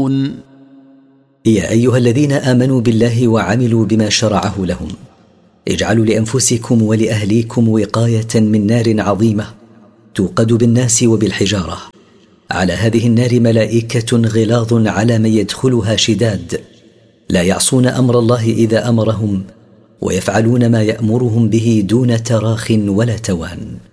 يعلمون. يا أيها الذين آمنوا بالله وعملوا بما شرعه لهم اجعلوا لأنفسكم ولأهليكم وقاية من نار عظيمة توقد بالناس وبالحجارة. على هذه النار ملائكة غلاظ على من يدخلها شداد لا يعصون أمر الله إذا أمرهم ويفعلون ما يأمرهم به دون تراخ ولا توان.